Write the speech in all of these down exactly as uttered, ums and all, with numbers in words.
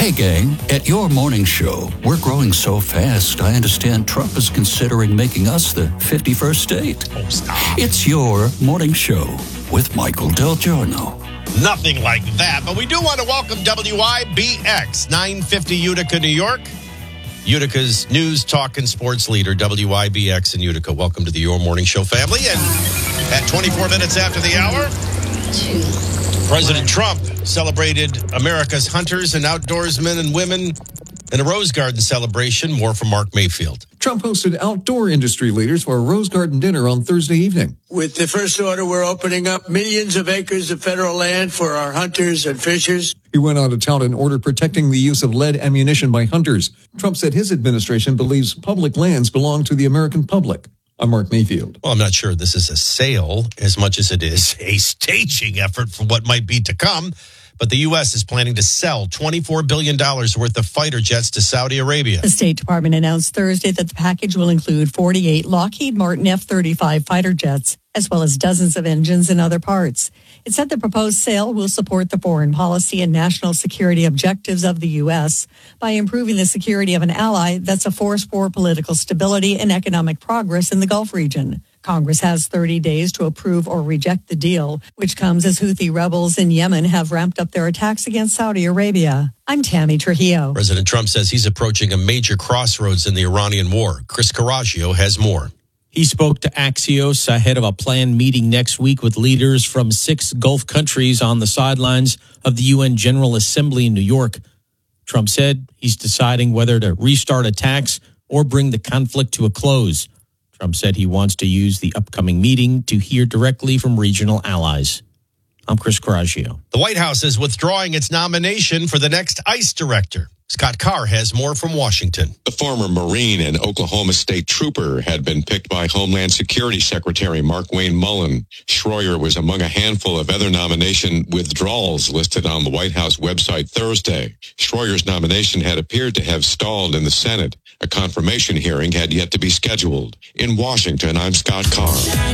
Hey, gang, at your morning show, we're growing so fast, I understand Trump is considering making us the fifty-first state. Oh, stop. It's your morning show with Michael Del Giorno. Nothing like that, but we do want to welcome W I B X, nine fifty Utica, New York. Utica's news, talk, and sports leader, W I B X in Utica. Welcome to the Your Morning Show family. And at twenty-four minutes after the hour, President Trump celebrated America's hunters and outdoorsmen and women in a Rose Garden celebration. More from Mark Mayfield. Trump hosted outdoor industry leaders for a Rose Garden dinner on Thursday evening. With the first order, we're opening up millions of acres of federal land for our hunters and fishers. He went on to tout an order protecting the use of lead ammunition by hunters. Trump said his administration believes public lands belong to the American public. I'm Mark Mayfield. Well, I'm not sure this is a sale as much as it is a staging effort for what might be to come. But the U S is planning to sell twenty-four billion dollars worth of fighter jets to Saudi Arabia. The State Department announced Thursday that the package will include forty-eight Lockheed Martin F thirty-five fighter jets, as well as dozens of engines and other parts. It said the proposed sale will support the foreign policy and national security objectives of the U S by improving the security of an ally that's a force for political stability and economic progress in the Gulf region. Congress has thirty days to approve or reject the deal, which comes as Houthi rebels in Yemen have ramped up their attacks against Saudi Arabia. I'm Tammy Trujillo. President Trump says he's approaching a major crossroads in the Iranian war. Chris Carrascio has more. He spoke to Axios ahead of a planned meeting next week with leaders from six Gulf countries on the sidelines of the U N General Assembly in New York. Trump said he's deciding whether to restart attacks or bring the conflict to a close. Trump said he wants to use the upcoming meeting to hear directly from regional allies. I'm Chris Carrascio. The White House is withdrawing its nomination for the next ICE director. Scott Carr has more from Washington. The former Marine and Oklahoma State Trooper had been picked by Homeland Security Secretary Mark Wayne Mullen. Schroyer was among a handful of other nomination withdrawals listed on the White House website Thursday. Schroyer's nomination had appeared to have stalled in the Senate. A confirmation hearing had yet to be scheduled. In Washington, I'm Scott Carr.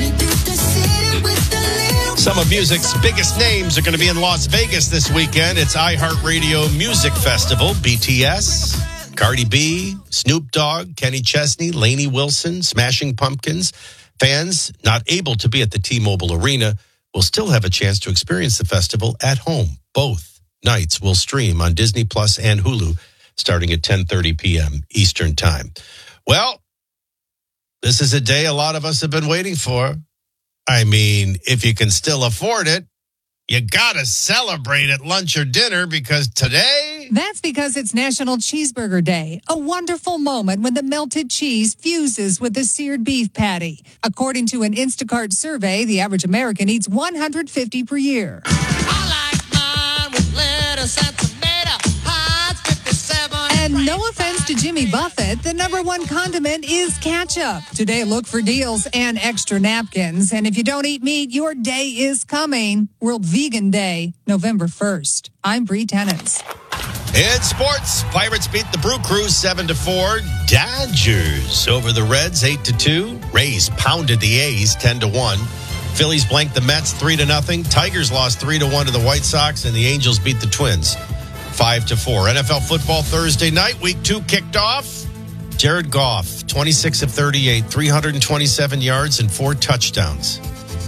Some of music's biggest names are going to be in Las Vegas this weekend. It's iHeartRadio Music Festival. B T S, Cardi B, Snoop Dogg, Kenny Chesney, Lainey Wilson, Smashing Pumpkins. Fans not able to be at the T-Mobile Arena will still have a chance to experience the festival at home. Both nights will stream on Disney Plus and Hulu starting at ten thirty p.m. Eastern Time. Well, this is a day a lot of us have been waiting for. I mean, if you can still afford it, you got to celebrate at lunch or dinner because today... That's because it's National Cheeseburger Day, a wonderful moment when the melted cheese fuses with the seared beef patty. According to an Instacart survey, the average American eats one hundred fifty per year. I like mine with lettuce and tomato, Heinz fifty-seven. And no offense to Jimmy Buffett, the number one condiment is ketchup. Today, look for deals and extra napkins. And if you don't eat meat, your day is coming. World Vegan Day, November first. I'm Bree Tennant. In sports, Pirates beat the Brew Crew seven to four. Dodgers over the Reds eight to two. Rays pounded the A's ten to one. Phillies blanked the Mets three to nothing. Tigers lost three to one to the White Sox, and the Angels beat the Twins five to four. N F L football Thursday night, week two kicked off. Jared Goff, twenty-six of thirty-eight, three hundred twenty-seven yards and four touchdowns.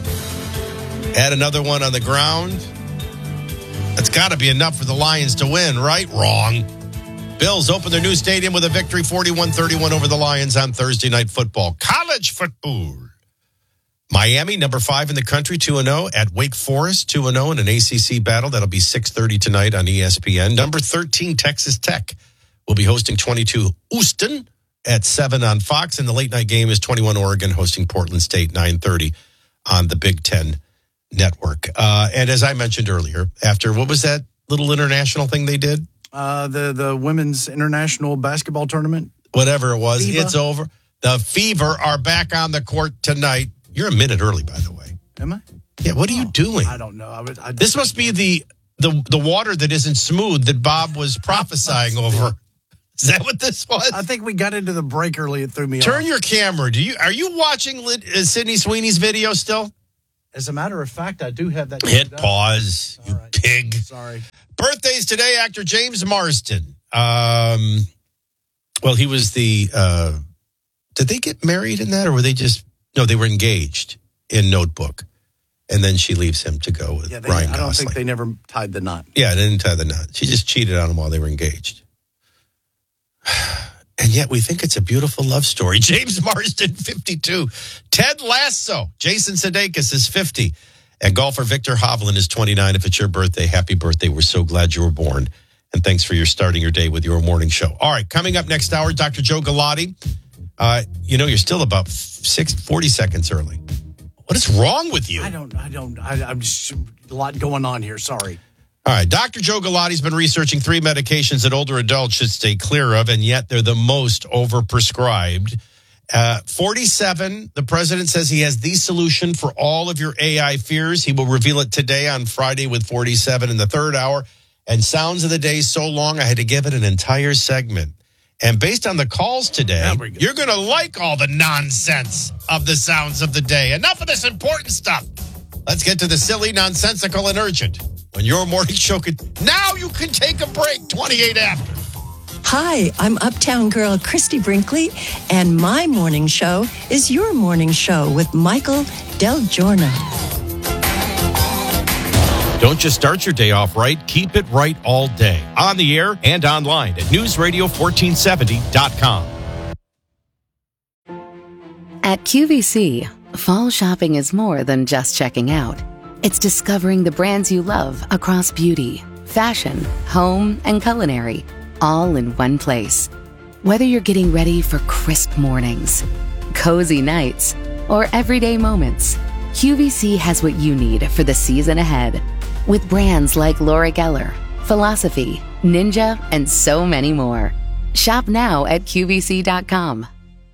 Add another one on the ground. That's got to be enough for the Lions to win, right? Wrong. Bills open their new stadium with a victory forty-one thirty-one over the Lions on Thursday Night Football. College football. Miami, number five in the country, two and oh at Wake Forest, two and oh in an A C C battle. That'll be six thirty tonight on E S P N. Number thirteen, Texas Tech will be hosting twenty-two Houston at seven on Fox. And the late night game is twenty-one Oregon hosting Portland State, nine thirty on the Big Ten Network. Uh, and as I mentioned earlier, after what was that little international thing they did? Uh, the, the women's international basketball tournament. Whatever it was, FIBA. It's over. The Fever are back on the court tonight. You're a minute early, by the way. Am I? Yeah, what are you doing? I don't know. I would, I this must be the, the the water that isn't smooth that Bob was prophesying over. Is that what this was? I think we got into the break early. It threw me Turn off. your camera. Do you Are you watching uh, Sydney Sweeney's video still? As a matter of fact, I do have that. Hit pause, you right. pig. Sorry. Birthdays today, actor James Marsden. Um, well, he was the, uh, did they get married in that or were they just, no, they were engaged in Notebook. And then she leaves him to go with Yeah, they, Ryan I don't Gosling. think they never tied the knot. Yeah, they didn't tie the knot. She just cheated on him while they were engaged. And yet we think it's a beautiful love story. James Marsden, fifty-two. Ted Lasso. Jason Sudeikis is fifty. And golfer Victor Hovland is twenty-nine. If it's your birthday, happy birthday. We're so glad you were born. And thanks for your starting your day with your morning show. All right, coming up next hour, Doctor Joe Galati. Uh, you know, you're still about six, forty seconds early. What is wrong with you? I don't, I don't, I, I'm just a lot going on here. Sorry. All right, Doctor Joe Galati's been researching three medications that older adults should stay clear of, and yet they're the most overprescribed. Uh, forty-seven, the president says he has the solution for all of your A I fears. He will reveal it today on Friday with forty-seven in the third hour. And Sounds of the Day so long, I had to give it an entire segment. And based on the calls today, you're going to like all the nonsense of the Sounds of the Day. Enough of this important stuff. Let's get to the silly, nonsensical, and urgent. When your morning show could, now you can take a break, twenty-eight after. Hi, I'm Uptown Girl Christy Brinkley, and my morning show is your morning show with Michael Del Giorno. Don't just start your day off right, keep it right all day. On the air and online at news radio fourteen seventy dot com. At Q V C, fall shopping is more than just checking out. It's discovering the brands you love across beauty, fashion, home, and culinary, all in one place. Whether you're getting ready for crisp mornings, cozy nights, or everyday moments, Q V C has what you need for the season ahead. With brands like Laura Geller, Philosophy, Ninja, and so many more. Shop now at Q V C dot com.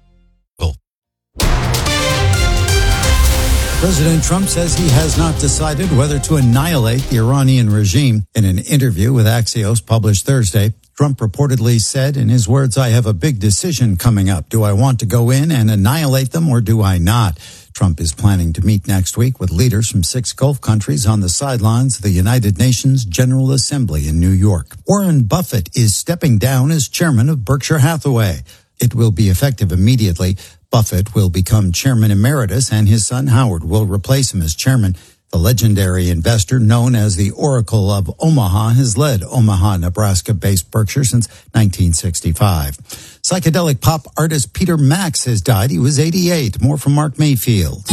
President Trump says he has not decided whether to annihilate the Iranian regime. In an interview with Axios published Thursday, Trump reportedly said, in his words, "I have a big decision coming up. Do I want to go in and annihilate them or do I not?" Trump is planning to meet next week with leaders from six Gulf countries on the sidelines of the United Nations General Assembly in New York. Warren Buffett is stepping down as chairman of Berkshire Hathaway. It will be effective immediately. Buffett will become chairman emeritus and his son Howard will replace him as chairman. The legendary investor, known as the Oracle of Omaha, has led Omaha, Nebraska-based Berkshire since nineteen sixty-five. Psychedelic pop artist Peter Max has died. He was eighty-eight. More from Mark Mayfield.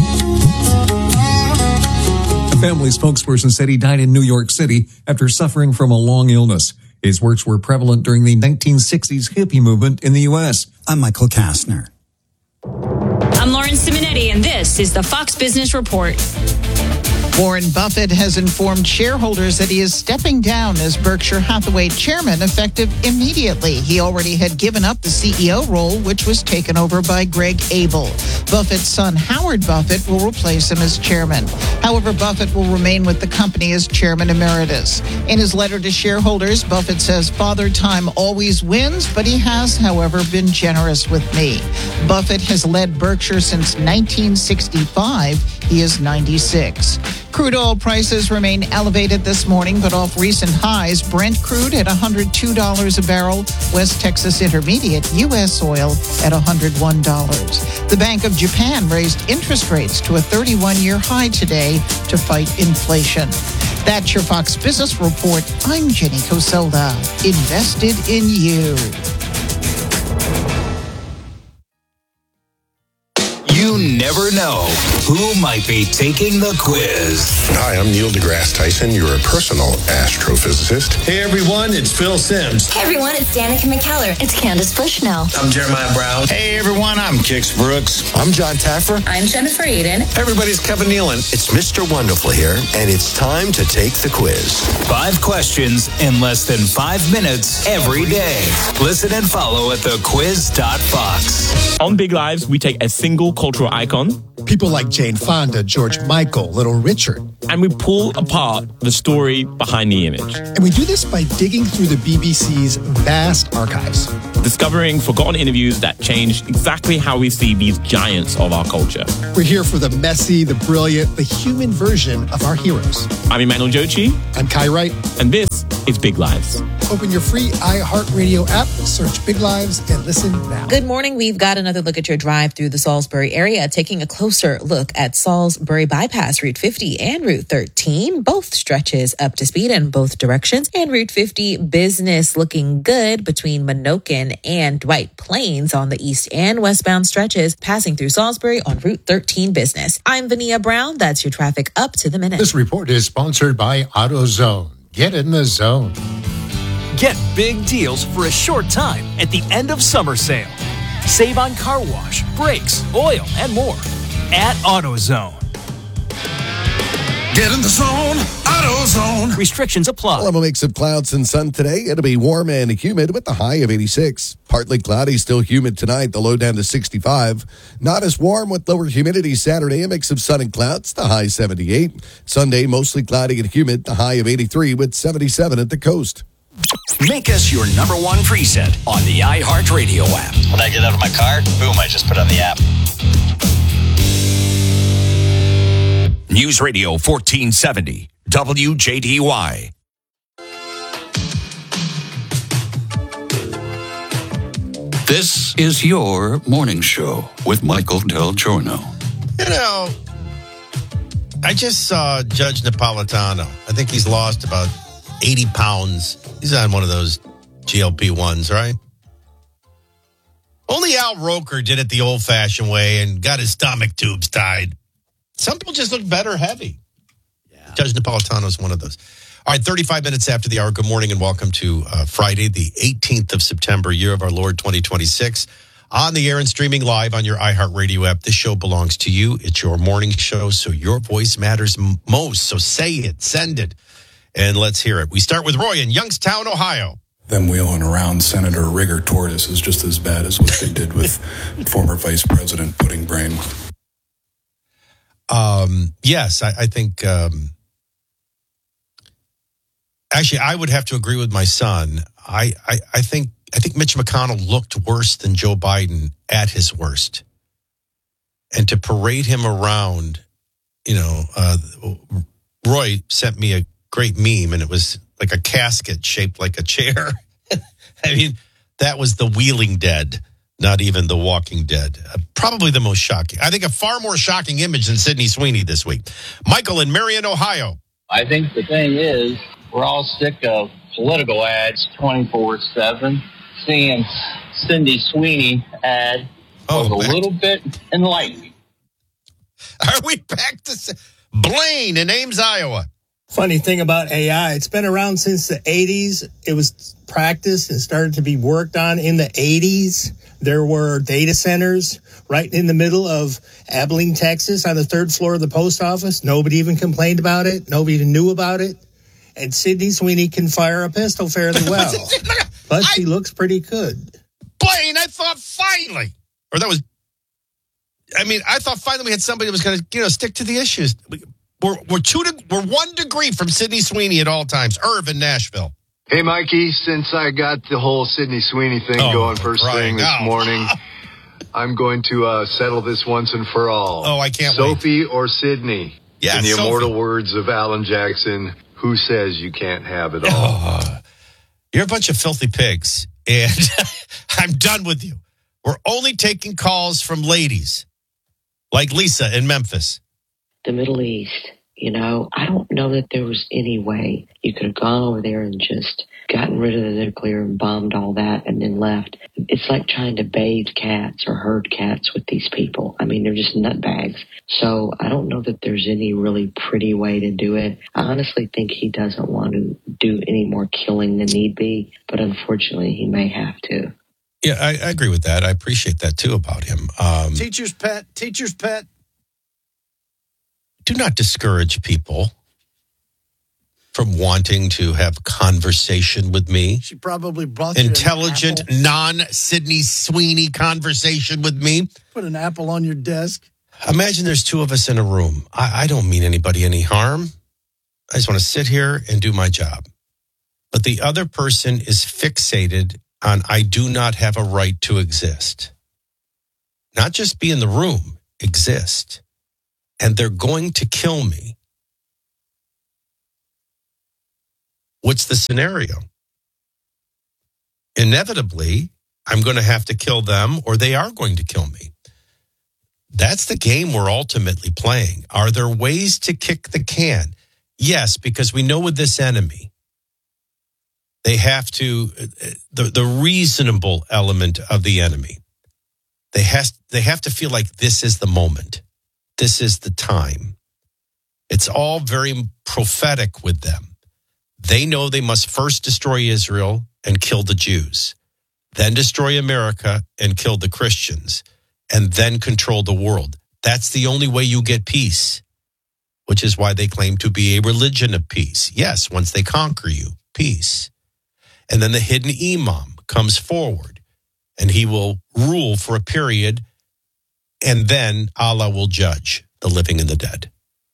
A family spokesperson said he died in New York City after suffering from a long illness. His works were prevalent during the nineteen sixties hippie movement in the U S. I'm Michael Kastner. I'm Lauren Simonetti, and this is the Fox Business Report. Warren Buffett has informed shareholders that he is stepping down as Berkshire Hathaway chairman effective immediately. He already had given up the C E O role, which was taken over by Greg Abel. Buffett's son, Howard Buffett, will replace him as chairman. However, Buffett will remain with the company as chairman emeritus. In his letter to shareholders, Buffett says, "Father Time always wins, but he has, however, been generous with me." Buffett has led Berkshire since nineteen sixty-five. He is ninety-six. Crude oil prices remain elevated this morning, but off recent highs. Brent crude at one hundred two dollars a barrel. West Texas Intermediate U S oil at one hundred one dollars. The Bank of Japan raised interest rates to a thirty-one-year high today to fight inflation. That's your Fox Business Report. I'm Jenny Coselda. Invested in you. You never know who might be taking the quiz. Hi, I'm Neil deGrasse Tyson, your personal astrophysicist. Hey everyone, it's Phil Sims. Hey everyone, it's Danica McKellar. It's Candace Bushnell. I'm Jeremiah Brown. Hey everyone, I'm Kix Brooks. I'm John Taffer. I'm Jennifer Aiden. Hey everybody, it's Kevin Nealon. It's Mister Wonderful here, and it's time to take the quiz. Five questions in less than five minutes every day. Listen and follow at the quiz dot fox. On Big Lives, we take a single cultural icon, people like Jane Fonda, George Michael, Little Richard, and we pull apart the story behind the image. And we do this by digging through the B B C's vast archives, discovering forgotten interviews that changed exactly how we see these giants of our culture. We're here for the messy, the brilliant, the human version of our heroes. I'm Emmanuel Jochi. I'm Kai Wright. And this It's Big Lives. Open your free iHeartRadio app, search Big Lives, and listen now. Good morning. We've got another look at your drive through the Salisbury area, taking a closer look at Salisbury Bypass, Route fifty and Route thirteen. Both stretches up to speed in both directions. And Route fifty business looking good between Minokan and Dwight Plains on the east and westbound stretches, passing through Salisbury on Route thirteen business. I'm Vania Brown. That's your traffic up to the minute. This report is sponsored by AutoZone. Get in the zone. Get big deals for a short time at the end of summer sale. Save on car wash, brakes, oil, and more at AutoZone. Get in the zone, AutoZone. Restrictions apply. Well, I'm a mix of clouds and sun today. It'll be warm and humid with the high of eighty-six. Partly cloudy, still humid tonight, the low down to sixty-five. Not as warm with lower humidity Saturday, a mix of sun and clouds, the high seventy-eight. Sunday, mostly cloudy and humid, the high of eighty-three with seventy-seven at the coast. Make us your number one preset on the iHeartRadio app. When I get out of my car, boom, I just put on the app. News Radio fourteen seventy, W J D Y. This is your morning show with Michael Del Giorno. You know, I just saw Judge Napolitano. I think he's lost about eighty pounds. He's on one of those G L P ones, right? Only Al Roker did it the old-fashioned way and got his stomach tubes tied. Some people just look better heavy. Yeah. Judge Napolitano is one of those. All right, thirty-five minutes after the hour. Good morning and welcome to uh, Friday, the eighteenth of September, year of our Lord twenty twenty-six. On the air and streaming live on your iHeartRadio app. This show belongs to you. It's your morning show, so your voice matters m- most. So say it, send it, and let's hear it. We start with Roy in Youngstown, Ohio. Them wheeling around Senator Rigger Tortoise is just as bad as what they did with former Vice President Pudding Brain. Um, yes, I, I think, um, actually, I would have to agree with my son. I, I, I think, I think Mitch McConnell looked worse than Joe Biden at his worst. And to parade him around, you know, uh, Roy sent me a great meme and it was like a casket shaped like a chair. I mean, that was the Wheeling Dead. Not even the Walking Dead. Uh, probably the most shocking. I think a far more shocking image than Sydney Sweeney this week. Michael in Marion, Ohio. I think the thing is, we're all sick of political ads twenty-four seven. Seeing Cindy Sweeney ad was Oh, a back- little bit enlightening. Are we back to Blaine in Ames, Iowa? Funny thing about A I, it's been around since the eighties. It was practiced and started to be worked on in the eighties. There were data centers right in the middle of Abilene, Texas, on the third floor of the post office. Nobody even complained about it. Nobody even knew about it. And Sydney Sweeney can fire a pistol fairly well. Plus, she looks pretty good. Blaine, I thought finally, or that was, I mean, I thought finally we had somebody that was going to, you know, stick to the issues. We're we're two to, we're one degree from Sydney Sweeney at all times. Irv in Nashville. Hey, Mikey, since I got the whole Sydney Sweeney thing Oh, going first crying thing this out. morning, I'm going to uh, settle this once and for all. Oh, I can't Sophie or Sydney? Yeah, In the Sophie. immortal words of Alan Jackson, who says you can't have it all? Oh, you're a bunch of filthy pigs, and I'm done with you. We're only taking calls from ladies like Lisa in Memphis. The Middle East, you know, I don't know that there was any way you could have gone over there and just gotten rid of the nuclear and bombed all that and then left. It's like trying to bathe cats or herd cats with these people. I mean, they're just nutbags. So I don't know that there's any really pretty way to do it. I honestly think he doesn't want to do any more killing than need be, but unfortunately he may have to. Yeah, I, I agree with that. I appreciate that too about him. Um, Teacher's pet, teacher's pet. do not discourage people from wanting to have conversation with me. She probably brought you an Intelligent, apple. non-Sydney Sweeney conversation with me. Put an apple on your desk. Imagine there's two of us in a room. I, I don't mean anybody any harm. I just want to sit here and do my job. But the other person is fixated on I do not have a right to exist. Not just be in the room, exist. And they're going to kill me. What's the scenario? Inevitably, I'm going to have to kill them or they are going to kill me. That's the game we're ultimately playing. Are there ways to kick the can? Yes, because we know with this enemy, they have to, the, the reasonable element of the enemy, they, has, they have to feel like this is the moment. This is the time. It's all very prophetic with them. They know they must first destroy Israel and kill the Jews, then destroy America and kill the Christians, and then control the world. That's the only way you get peace, which is why they claim to be a religion of peace. Yes, once they conquer you, peace. And then the hidden imam comes forward, and he will rule for a period, and then Allah will judge the living and the dead.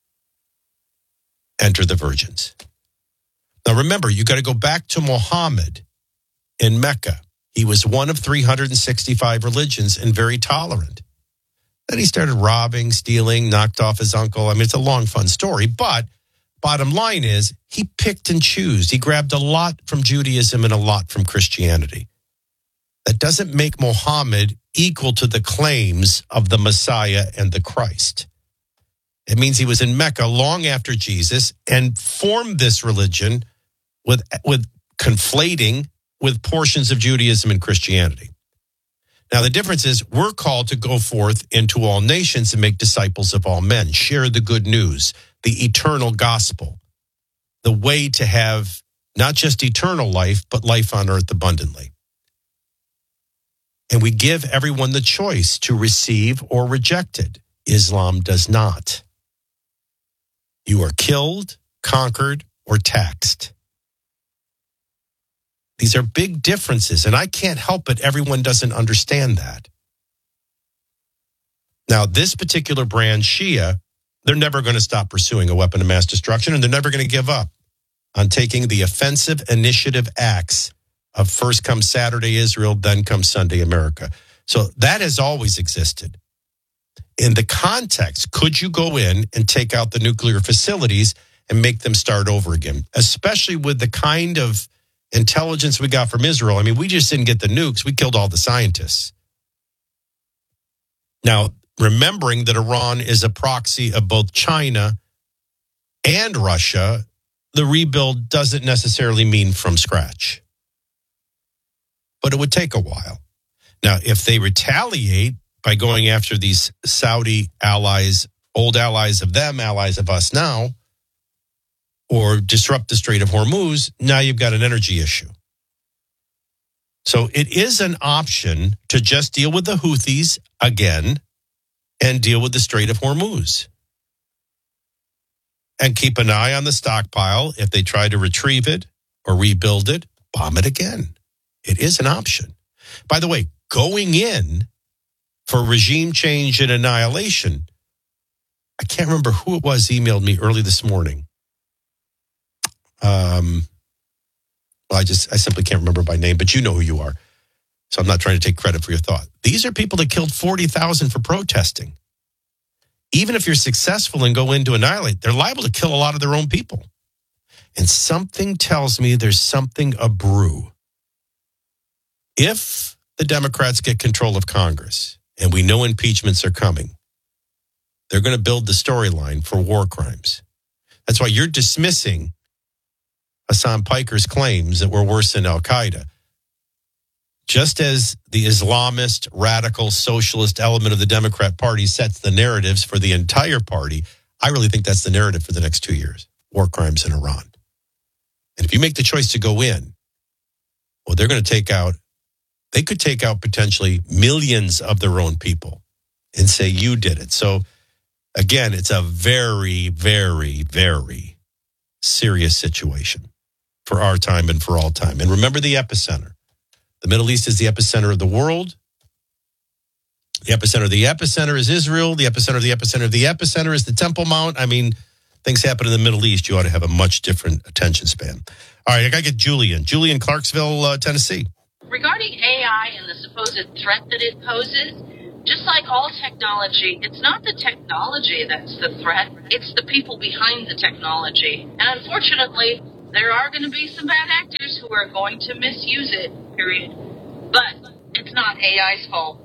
Enter the virgins. Now remember, you got to go back to Muhammad in Mecca. He was one of three hundred sixty-five religions and very tolerant. Then he started robbing, stealing, knocked off his uncle. I mean, it's a long, fun story. But bottom line is he picked and chose. He grabbed a lot from Judaism and a lot from Christianity. That doesn't make Muhammad equal to the claims of the Messiah and the Christ. It means he was in Mecca long after Jesus and formed this religion with, with conflating with portions of Judaism and Christianity. Now, the difference is we're called to go forth into all nations and make disciples of all men, share the good news, the eternal gospel, the way to have not just eternal life, but life on earth abundantly. And we give everyone the choice to receive or reject it. Islam does not. You are killed, conquered, or taxed. These are big differences, and I can't help it. Everyone doesn't understand that. Now, this particular brand, Shia, they're never going to stop pursuing a weapon of mass destruction, and they're never going to give up on taking the offensive initiative acts of first comes Saturday Israel, then comes Sunday America. So that has always existed. In the context, could you go in and take out the nuclear facilities and make them start over again, especially with the kind of intelligence we got from Israel? I mean, we just didn't get the nukes. We killed all the scientists. Now, remembering that Iran is a proxy of both China and Russia, the rebuild doesn't necessarily mean from scratch. But it would take a while. Now, if they retaliate by going after these Saudi allies, old allies of them, allies of us now, or disrupt the Strait of Hormuz, now you've got an energy issue. So it is an option to just deal with the Houthis again and deal with the Strait of Hormuz. And keep an eye on the stockpile. If they try to retrieve it or rebuild it, bomb it again. It is an option. By the way, going in for regime change and annihilation, I can't remember who it was emailed me early this morning. Um, well, I just, I simply can't remember by name, but you know who you are. So I'm not trying to take credit for your thought. These are people that killed forty thousand for protesting. Even if you're successful and go in to annihilate, they're liable to kill a lot of their own people. And something tells me there's something a brew. If the Democrats get control of Congress, and we know impeachments are coming, they're going to build the storyline for war crimes. That's why you're dismissing Hassan Piker's claims that we're worse than Al-Qaeda. Just as the Islamist, radical, socialist element of the Democrat Party sets the narratives for the entire party, I really think that's the narrative for the next two years, war crimes in Iran. And if you make the choice to go in, well, they're going to take out, they could take out potentially millions of their own people and say you did it. So again, it's a very, very, very serious situation for our time and for all time. And remember the epicenter. The Middle East is the epicenter of the world. The epicenter of the epicenter is Israel. The epicenter of the epicenter of the epicenter is the Temple Mount. I mean, things happen in the Middle East. You ought to have a much different attention span. All right, I got to get Julian. Julian, Clarksville, uh, Tennessee. Regarding A I and the supposed threat that it poses, just like all technology, it's not the technology that's the threat. It's the people behind the technology. And unfortunately, there are going to be some bad actors who are going to misuse it, period. But it's not A I's fault.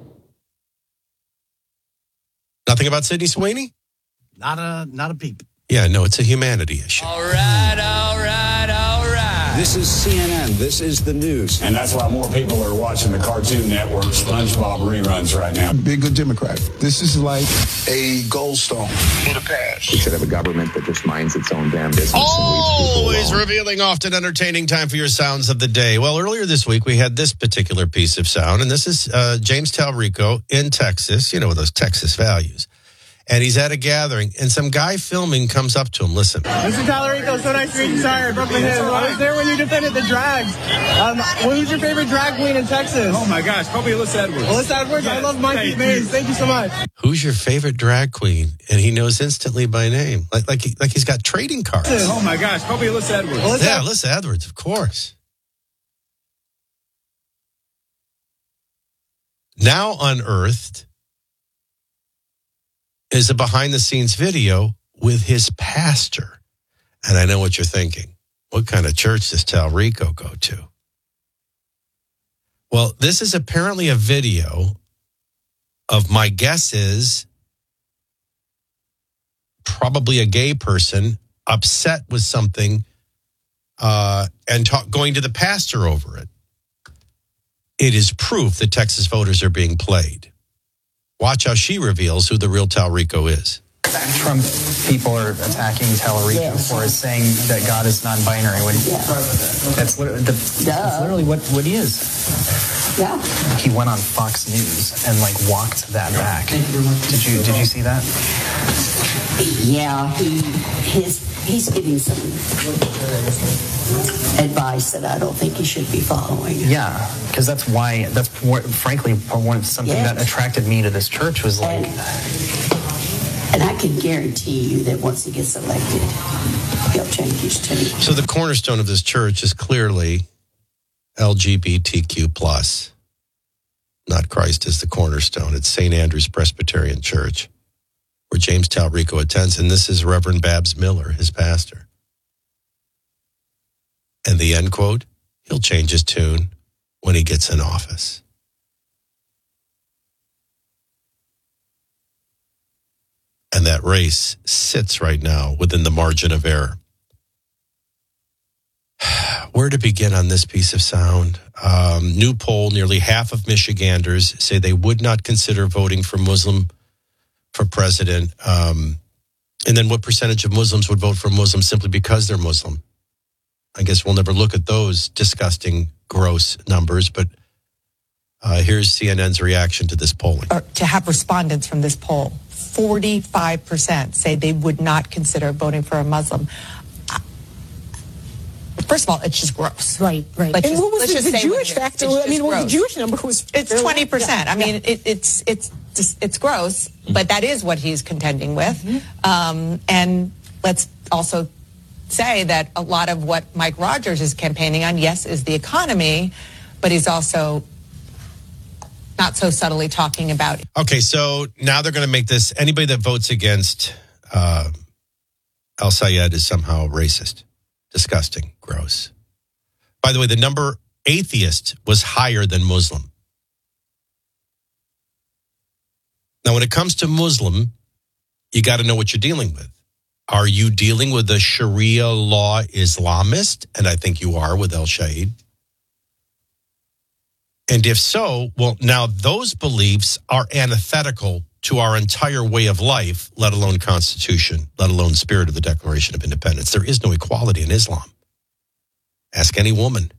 Nothing about Sydney Sweeney? Not a, not a peep. Yeah, no, it's a humanity issue. All right, all right, all right. This is C N N. This is the news. And that's why more people are watching the Cartoon Network SpongeBob reruns right now. Be a good Democrat. This is like a goldstone for the past. We should have a government that just minds its own damn business. Always revealing, often entertaining. Time for your sounds of the day. Well, earlier this week, we had this particular piece of sound, and this is uh, James Talrico in Texas, you know, those Texas values. And he's at a gathering, and some guy filming comes up to him. Listen. Mister Talarico, so nice to meet you. Sorry, Brooklyn Hills. I was there when you defended the drags. Um, who's your favorite drag queen in Texas? Oh, my gosh. Probably Alyssa Edwards. Alyssa Edwards? Yes, I love Mikey Mays. Thank you so much. Who's your favorite drag queen? And he knows instantly by name. Like like, he, like he's got trading cards. Oh, my gosh. Probably Alyssa Edwards. Alyssa yeah, Alyssa Edwards, of course. Now unearthed is a behind-the-scenes video with his pastor. And I know what you're thinking. What kind of church does Talrico go to? Well, this is apparently a video of, my guess is, probably a gay person upset with something uh, and talk, going to the pastor over it. It is proof that Texas voters are being played. Watch how she reveals who the real Talrico is. Trump people are attacking Talrico yeah. for saying that God is non-binary. When yeah. that's, literally, the, that's literally what, what he is. Yeah. He went on Fox News and like walked that back. Did you did you see that? Yeah, he his he's giving some advice that I don't think he should be following. Yeah, because that's why that's what, frankly one something yes. that attracted me to this church was like. And, And I can guarantee you that once he gets elected, he'll change his tune. So the cornerstone of this church is clearly L G B T Q plus. Not Christ is the cornerstone. It's Saint Andrew's Presbyterian Church, where James Talrico attends. And this is Reverend Babs Miller, his pastor. And the end quote, he'll change his tune when he gets in office. And that race sits right now within the margin of error. Where to begin on this piece of sound? Um, new poll, nearly half of Michiganders say they would not consider voting for Muslim for president. Um, and then what percentage of Muslims would vote for Muslims simply because they're Muslim? I guess we'll never look at those disgusting, gross numbers, but uh, here's C N N's reaction to this polling. Or to have respondents from this poll. forty-five percent say they would not consider voting for a Muslim. First of all, it's just gross. Right, right. Let's and just, what was let's the, just the say Jewish factor? I mean, well, the Jewish number was... It's twenty percent. Yeah, I mean, yeah. it, it's it's just, it's gross, but that is what he's contending with. Mm-hmm. Um, and let's also say that a lot of what Mike Rogers is campaigning on, yes, is the economy, but he's also... not so subtly talking about. Okay, so now they're going to make this, anybody that votes against uh, El Sayed is somehow racist. Disgusting. Gross. By the way, the number atheist was higher than Muslim. Now, when it comes to Muslim, you got to know what you're dealing with. Are you dealing with a Sharia law Islamist? And I think you are with El Sayed. And if so, well, now those beliefs are antithetical to our entire way of life, let alone Constitution, let alone spirit of the Declaration of Independence. There is no equality in Islam. Ask any woman.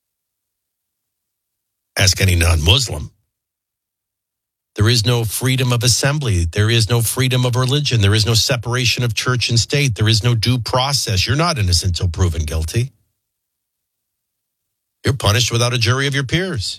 Ask any non-Muslim. There is no freedom of assembly. There is no freedom of religion. There is no separation of church and state. There is no due process. You're not innocent until proven guilty. You're punished without a jury of your peers.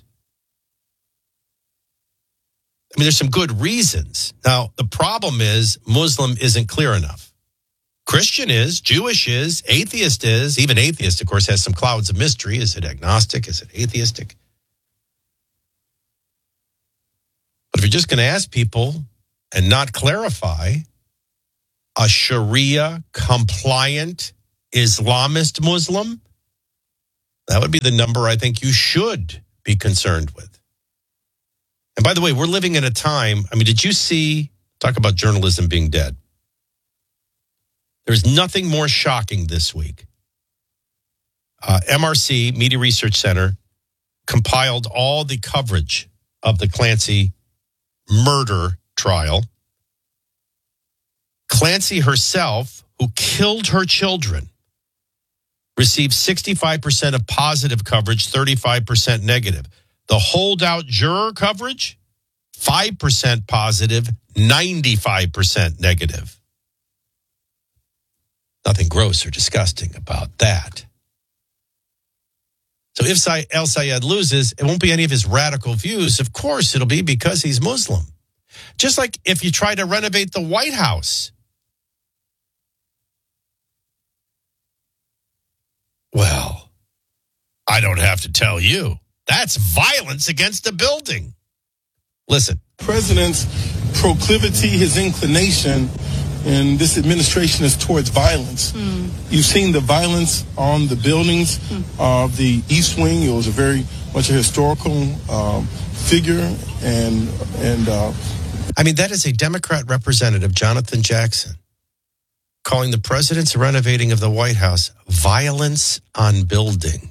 I mean, there's some good reasons. Now, the problem is Muslim isn't clear enough. Christian is, Jewish is, atheist is. Even atheist, of course, has some clouds of mystery. Is it agnostic? Is it atheistic? But if you're just going to ask people and not clarify, a Sharia-compliant Islamist Muslim, That would be the number I think you should be concerned with. And by the way, we're living in a time, I mean, did you see, talk about journalism being dead. There's nothing more shocking this week. Uh, M R C, Media Research Center, compiled all the coverage of the Clancy murder trial. Clancy herself, who killed her children, received sixty-five percent of positive coverage, thirty-five percent negative. The holdout juror coverage, five percent positive, ninety-five percent negative. Nothing gross or disgusting about that. So if El Sayed loses, it won't be any of his radical views. Of course, it'll be because he's Muslim. Just like if you try to renovate the White House. Well, I don't have to tell you. That's violence against a building. Listen. President's proclivity, his inclination in this administration is towards violence. Mm. You've seen the violence on the buildings mm. of the East Wing. It was a very much a historical um, figure. And, and uh, I mean, that is a Democrat representative, Jonathan Jackson, calling the president's renovating of the White House violence on building.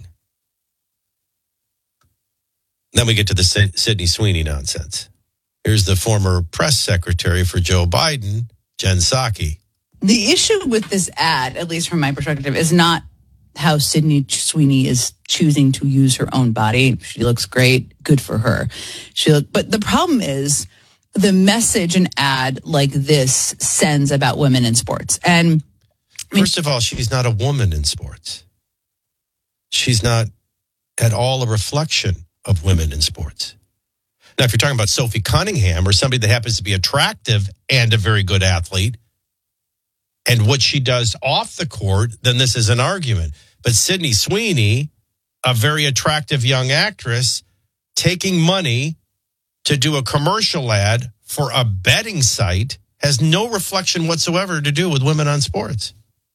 Then we get to the Sydney Sweeney nonsense. Here's the former press secretary for Joe Biden, Jen Psaki. The issue with this ad, at least from my perspective, is not how Sydney Sweeney is choosing to use her own body. She looks great. Good for her. She look, but the problem is the message an ad like this sends about women in sports. And I mean, first of all, she's not a woman in sports. She's not at all a reflection of women in sports. Now, if you're talking about Sophie Cunningham or somebody that happens to be attractive and a very good athlete, and what she does off the court, then this is an argument. But Sydney Sweeney, a very attractive young actress, taking money to do a commercial ad for a betting site has no reflection whatsoever to do with women on sports.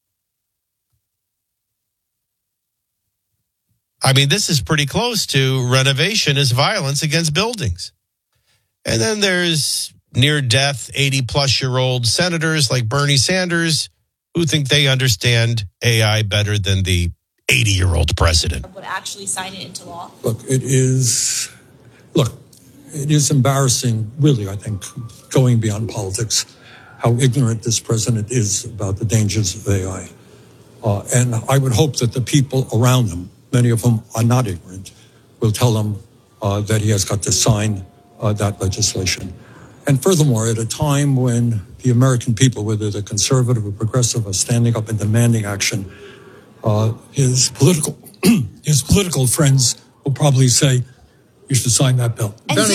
I mean, this is pretty close to renovation is violence against buildings. And then there's near-death, eighty-plus-year-old senators like Bernie Sanders who think they understand A I better than the eighty-year-old president. Would actually sign it into law? Look, it is, look, it is embarrassing, really, I think, going beyond politics, how ignorant this president is about the dangers of A I. Uh, and I would hope that the people around him, many of whom are not ignorant, will tell him uh, that he has got to sign uh, that legislation. And furthermore, at a time when the American people, whether they're conservative or progressive, are standing up and demanding action, uh, his political his political friends will probably say, you should sign that bill.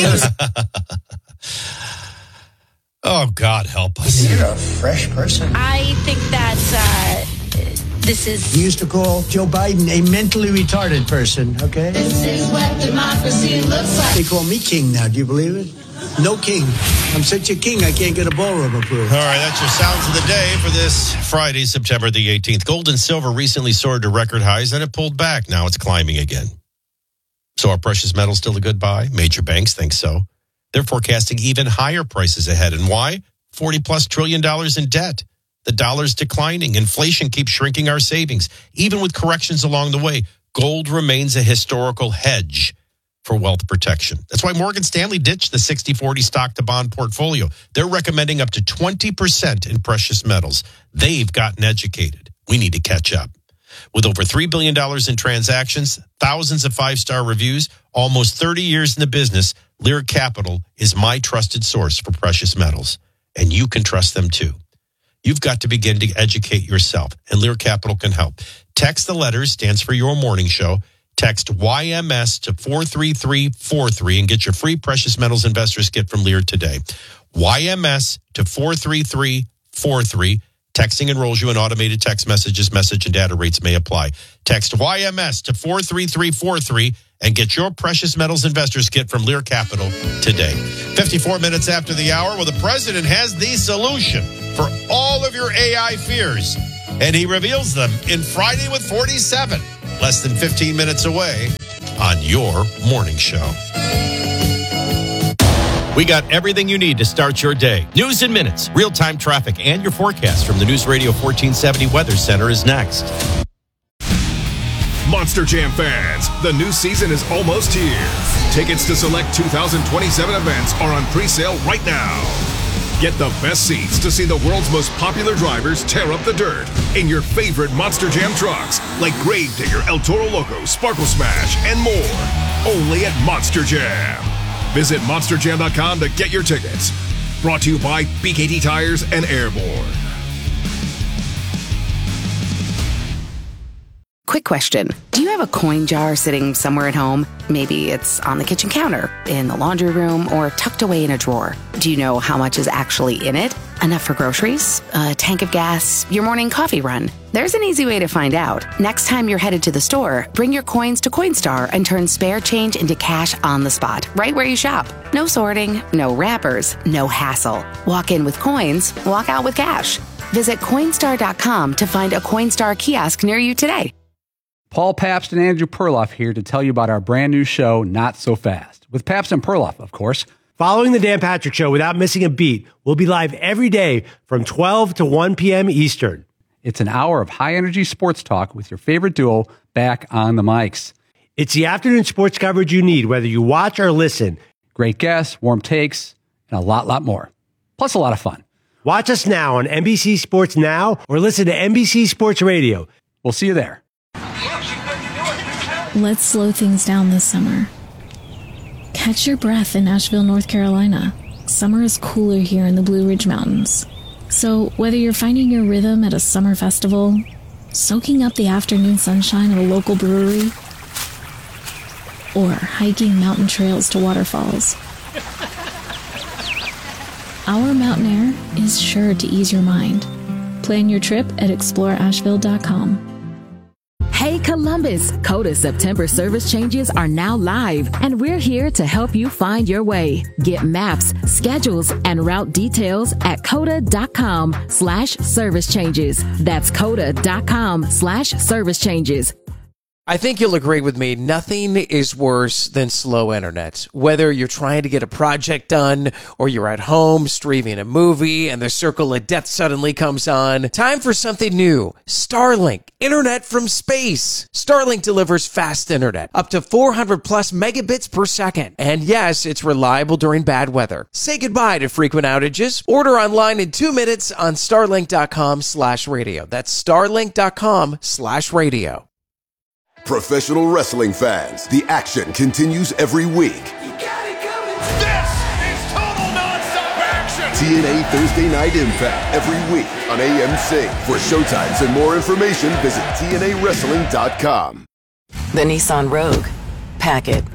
Oh, God help us. You're a fresh person. I think that uh, this is... We used to call Joe Biden a mentally retarded person, okay? This is what democracy looks like. They call me king now, do you believe it? No king. I'm such a king, I can't get a ballroom approved. All right, that's your sounds of the day for this Friday, September the eighteenth. Gold and silver recently soared to record highs, then it pulled back. Now it's climbing again. So are precious metals still a good buy? Major banks think so. They're forecasting even higher prices ahead. And why? forty plus trillion dollars in debt. The dollar's declining. Inflation keeps shrinking our savings. Even with corrections along the way, gold remains a historical hedge for wealth protection. That's why Morgan Stanley ditched the sixty forty stock to bond portfolio. They're recommending up to twenty percent in precious metals. They've gotten educated. We need to catch up. With over three billion dollars in transactions, thousands of five-star reviews, almost thirty years in the business, Lear Capital is my trusted source for precious metals. And you can trust them too. You've got to begin to educate yourself, and Lear Capital can help. Text the letters, stands for Your Morning Show. Text Y M S to four three three four three and get your free Precious Metals Investors Kit from Lear today. Y M S to four three three four three. Texting enrolls you in automated text messages. Message and data rates may apply. Text Y M S to four three three four three and get your Precious Metals Investors Kit from Lear Capital today. fifty-four minutes after the hour, well, the president has the solution for all of your A I fears, and he reveals them in Friday with forty-seven. less than fifteen minutes away on your morning show. We got everything you need to start your day. News in minutes, real-time traffic, and your forecast from the News Radio fourteen seventy Weather Center is next. Monster Jam fans, the new season is almost here. Tickets to select two thousand twenty-seven events are on pre-sale right now. Get the best seats to see the world's most popular drivers tear up the dirt in your favorite Monster Jam trucks like Gravedigger, El Toro Loco, Sparkle Smash, and more. Only at Monster Jam. Visit monster jam dot com to get your tickets. Brought to you by B K T Tires and Airborne. Quick question. Do you have a coin jar sitting somewhere at home? Maybe it's on the kitchen counter, in the laundry room, or tucked away in a drawer. Do you know how much is actually in it? Enough for groceries? A tank of gas? Your morning coffee run? There's an easy way to find out. Next time you're headed to the store, bring your coins to Coinstar and turn spare change into cash on the spot, right where you shop. No sorting, no wrappers, no hassle. Walk in with coins, walk out with cash. Visit Coinstar dot com to find a Coinstar kiosk near you today. Paul Pabst and Andrew Perloff here to tell you about our brand new show, Not So Fast, with Pabst and Perloff, of course. Following the Dan Patrick Show without missing a beat, we'll be live every day from twelve to one p.m. Eastern. It's an hour of high-energy sports talk with your favorite duo back on the mics. It's the afternoon sports coverage you need, whether you watch or listen. Great guests, warm takes, and a lot, lot more. Plus a lot of fun. Watch us now on N B C Sports Now or listen to N B C Sports Radio. We'll see you there. Let's slow things down this summer. Catch your breath in Asheville, North Carolina. Summer is cooler here in the Blue Ridge Mountains. So whether you're finding your rhythm at a summer festival, soaking up the afternoon sunshine at a local brewery, or hiking mountain trails to waterfalls, our mountain air is sure to ease your mind. Plan your trip at explore asheville dot com. Hey Columbus, Coda September service changes are now live, and we're here to help you find your way. Get maps, schedules, and route details at coda dot com slash service changes. That's coda dot com slash service changes. I think you'll agree with me, nothing is worse than slow internet. Whether you're trying to get a project done or you're at home streaming a movie and the circle of death suddenly comes on, time for something new. Starlink, internet from space. Starlink delivers fast internet, up to four hundred plus megabits per second. And yes, it's reliable during bad weather. Say goodbye to frequent outages. Order online in two minutes on starlink dot com slash radio. That's starlink dot com slash radio. Professional wrestling fans, the action continues every week. This is total nonstop action! T N A Thursday Night Impact every week on A M C. For showtimes and more information, visit T N A wrestling dot com. The Nissan Rogue. Pack it.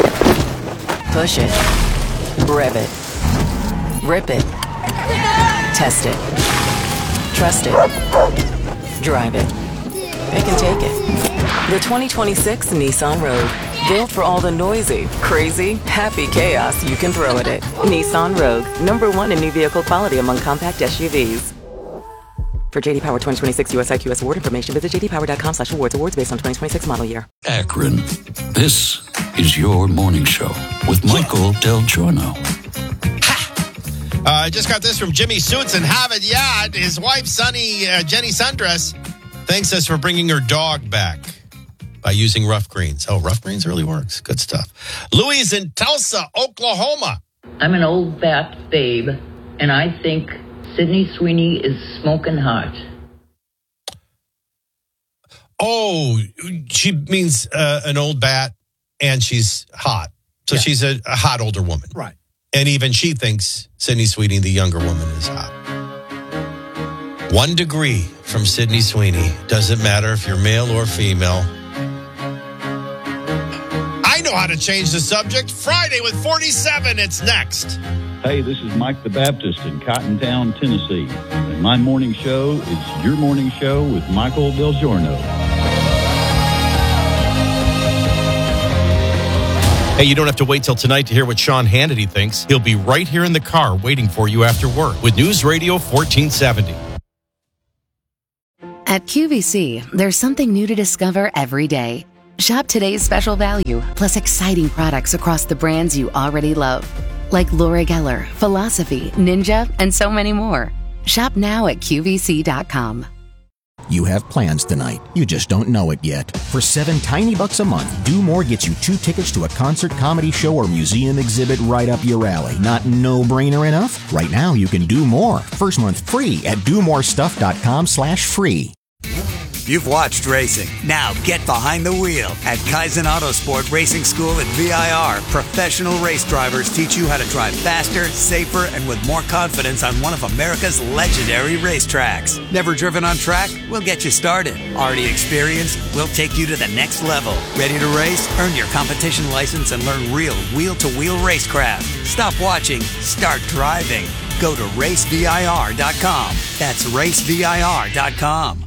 Push it. Rev it. Rip it. Test it. Trust it. Drive it. It can take it. The twenty twenty-six Nissan Rogue. Built for all the noisy, crazy, happy chaos you can throw at it. Nissan Rogue. Number one in new vehicle quality among compact S U Vs. For J D Power twenty twenty-six U S I Q S award information, visit j d power dot com slash awards. Awards based on twenty twenty-six model year. Akron, this is your morning show with Michael Del Giorno. Uh, I just got this from Jimmy Suits in Harvard Yard. His wife, Sunny, uh, Jenny Sundress, thanks us for bringing her dog back by using rough greens. Oh, rough greens really works. Good stuff. Louis in Tulsa, Oklahoma. I'm an old bat babe, and I think Sydney Sweeney is smoking hot. Oh, she means uh, an old bat, and she's hot. So yeah. she's a, a hot older woman. Right. And even she thinks Sydney Sweeney, the younger woman, is hot. One degree from Sydney Sweeney. Doesn't matter if you're male or female. I know how to change the subject. Friday with forty-seven. It's next. Hey, this is Mike the Baptist in Cottontown, Tennessee. And my morning show is your morning show with Michael Del Giorno. Hey, you don't have to wait till tonight to hear what Sean Hannity thinks. He'll be right here in the car waiting for you after work with News Radio fourteen seventy. At Q V C, there's something new to discover every day. Shop today's special value, plus exciting products across the brands you already love, like Laura Geller, Philosophy, Ninja, and so many more. Shop now at Q V C dot com. You have plans tonight. You just don't know it yet. For seven tiny bucks a month, Do More gets you two tickets to a concert, comedy show, or museum exhibit right up your alley. Not no-brainer enough? Right now, you can do more. First month free at do more stuff dot com slash free. You've watched racing. Now get behind the wheel. At Kaizen Autosport Racing School at V I R, professional race drivers teach you how to drive faster, safer, and with more confidence on one of America's legendary racetracks. Never driven on track? We'll get you started. Already experienced? We'll take you to the next level. Ready to race? Earn your competition license and learn real wheel-to-wheel racecraft. Stop watching. Start driving. Go to race V I R dot com. That's race V I R dot com.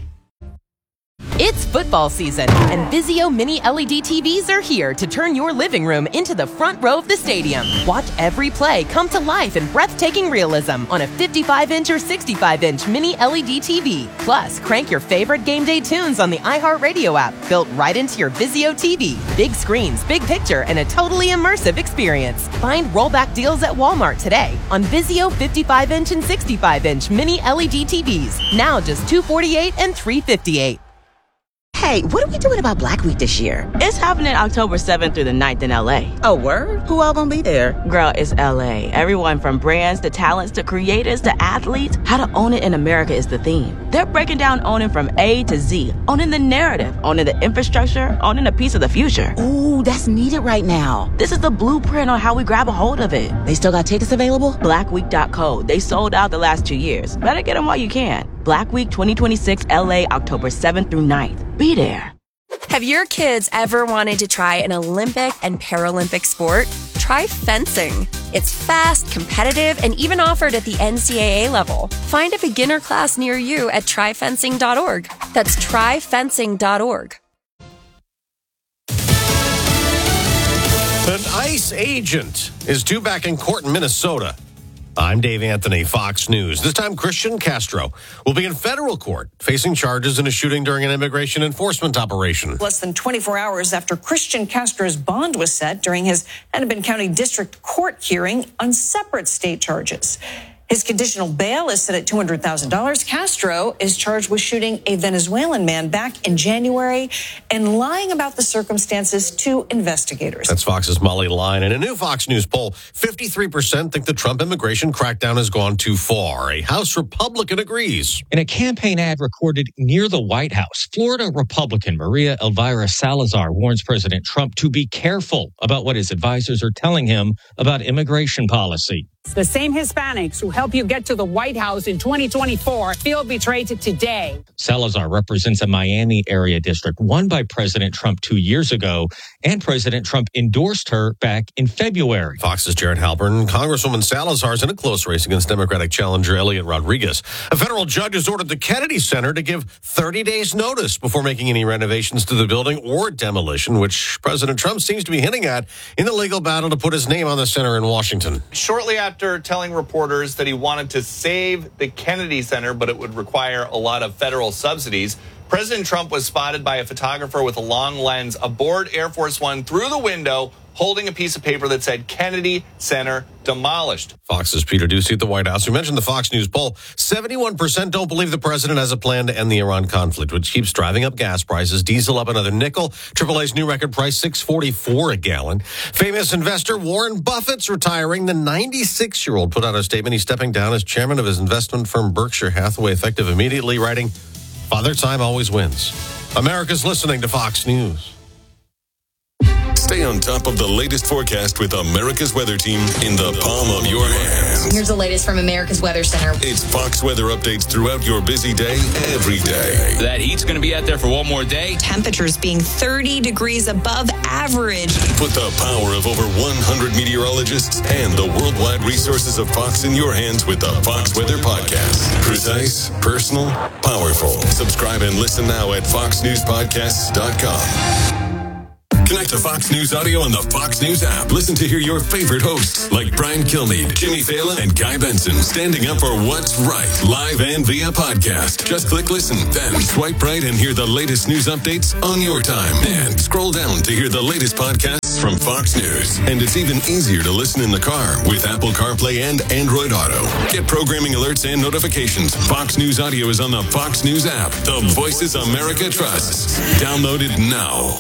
It's football season, and Vizio Mini L E D T Vs are here to turn your living room into the front row of the stadium. Watch every play come to life in breathtaking realism on a fifty-five inch or sixty-five inch Mini L E D T V. Plus, crank your favorite game day tunes on the iHeartRadio app, built right into your Vizio T V. Big screens, big picture, and a totally immersive experience. Find rollback deals at Walmart today on Vizio fifty-five inch and sixty-five inch Mini L E D T Vs. Now just two hundred forty-eight dollars and three hundred fifty-eight dollars. Hey, what are we doing about Black Week this year? It's happening October seventh through the ninth in L A. Oh, word? Who all gonna be there? Girl, it's L A. Everyone from brands to talents to creators to athletes. How to own it in America is the theme. They're breaking down owning from A to Z. Owning the narrative, owning the infrastructure, owning a piece of the future. Ooh, that's needed right now. This is the blueprint on how we grab a hold of it. They still got tickets available? black week dot co. They sold out the last two years. Better get them while you can. Black Week twenty twenty-six L A, October seventh through ninth. Be there. Have your kids ever wanted to try an Olympic and Paralympic sport? Try fencing. It's fast, competitive, and even offered at the N C double A level. Find a beginner class near you at try fencing dot org. That's try fencing dot org. An ICE agent is due back in court in Minnesota. I'm Dave Anthony, Fox News. This time, Christian Castro will be in federal court facing charges in a shooting during an immigration enforcement operation. Less than twenty-four hours after Christian Castro's bond was set during his Hennepin County District Court hearing on separate state charges. His conditional bail is set at two hundred thousand dollars. Castro is charged with shooting a Venezuelan man back in January and lying about the circumstances to investigators. That's Fox's Molly Line. In a new Fox News poll, fifty-three percent think the Trump immigration crackdown has gone too far. A House Republican agrees. In a campaign ad recorded near the White House, Florida Republican Maria Elvira Salazar warns President Trump to be careful about what his advisors are telling him about immigration policy. The same Hispanics who helped you get to the White House in twenty twenty-four feel betrayed today. Salazar represents a Miami area district won by President Trump two years ago, and President Trump endorsed her back in February. Fox's Jared Halpern. Congresswoman Salazar is in a close race against Democratic challenger Elliot Rodriguez. A federal judge has ordered the Kennedy Center to give thirty days notice before making any renovations to the building or demolition, which President Trump seems to be hinting at in the legal battle to put his name on the center in Washington. Shortly after After telling reporters that he wanted to save the Kennedy Center, but it would require a lot of federal subsidies, President Trump was spotted by a photographer with a long lens aboard Air Force One through the window, holding a piece of paper that said Kennedy Center demolished. Fox's Peter Ducey at the White House. We mentioned the Fox News poll. seventy-one percent don't believe the president has a plan to end the Iran conflict, which keeps driving up gas prices. Diesel up another nickel. triple A's new record price, six forty-four a gallon. Famous investor Warren Buffett's retiring. The ninety-six-year-old put out a statement. He's stepping down as chairman of his investment firm Berkshire Hathaway, effective immediately, writing, "Father Time always wins." America's listening to Fox News. Stay on top of the latest forecast with America's Weather Team in the palm of your hands. Here's the latest from America's Weather Center. It's Fox weather updates throughout your busy day, every day. That heat's going to be out there for one more day. Temperatures being thirty degrees above average. Put the power of over one hundred meteorologists and the worldwide resources of Fox in your hands with the Fox Weather Podcast. Precise, personal, powerful. Subscribe and listen now at fox news podcasts dot com. Connect Subscribe to Fox News Audio on the Fox News app. Listen to hear your favorite hosts like Brian Kilmeade, Jimmy Fallon, and Guy Benson standing up for what's right, live and via podcast. Just click listen, then swipe right and hear the latest news updates on your time. And scroll down to hear the latest podcasts from Fox News. And it's even easier to listen in the car with Apple CarPlay and Android Auto. Get programming alerts and notifications. Fox News Audio is on the Fox News app. The voices America trusts. Download it now.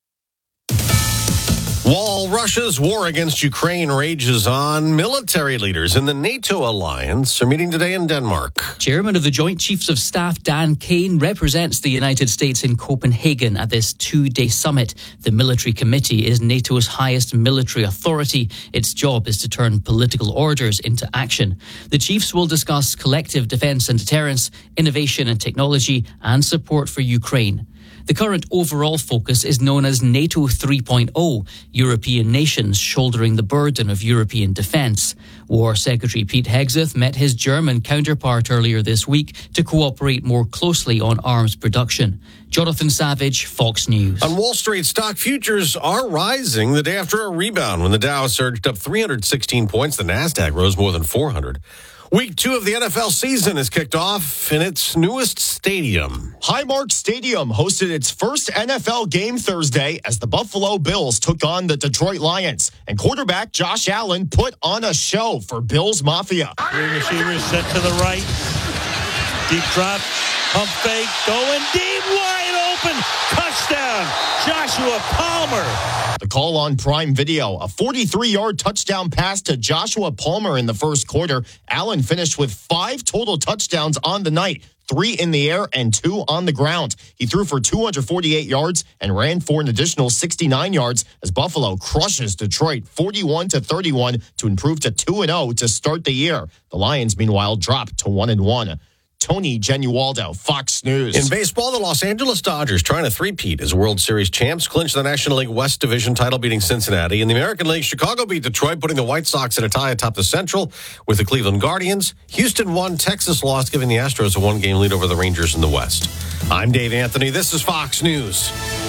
While Russia's war against Ukraine rages on, military leaders in the NATO alliance are meeting today in Denmark. Chairman of the Joint Chiefs of Staff, Dan Kane, represents the United States in Copenhagen at this two-day summit. The military committee is NATO's highest military authority. Its job is to turn political orders into action. The chiefs will discuss collective defense and deterrence, innovation and technology, and support for Ukraine. The current overall focus is known as NATO three point oh, European nations shouldering the burden of European defence. War Secretary Pete Hegseth met his German counterpart earlier this week to cooperate more closely on arms production. Jonathan Savage, Fox News. On Wall Street, stock futures are rising the day after a rebound when the Dow surged up three hundred sixteen points. The Nasdaq rose more than four hundred. Week two of the N F L season is kicked off in its newest stadium. Highmark Stadium hosted its first N F L game Thursday as the Buffalo Bills took on the Detroit Lions. And quarterback Josh Allen put on a show for Bills Mafia. Three receivers set to the right. Deep drop, pump fake, going deep, wide open. Touchdown, Joshua Palmer. The call on Prime Video, a forty-three-yard touchdown pass to Joshua Palmer in the first quarter. Allen finished with five total touchdowns on the night, three in the air and two on the ground. He threw for two hundred forty-eight yards and ran for an additional sixty-nine yards as Buffalo crushes Detroit forty-one to thirty-one to improve to two and oh to start the year. The Lions, meanwhile, dropped to one and one. Tony Genualdo, Fox News. In baseball, the Los Angeles Dodgers trying to three-peat as World Series champs, clinch the National League West Division title, beating Cincinnati. In the American League, Chicago beat Detroit, putting the White Sox in a tie atop the Central with the Cleveland Guardians. Houston won, Texas lost, giving the Astros a one-game lead over the Rangers in the West. I'm Dave Anthony. This is Fox News.